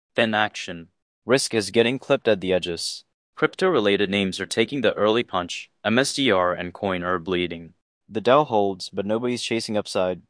Thin action. Risk is getting clipped at the edges. Crypto-related names are taking the early punch. MSTR and Coin are bleeding. The Dow holds, but nobody's chasing upside.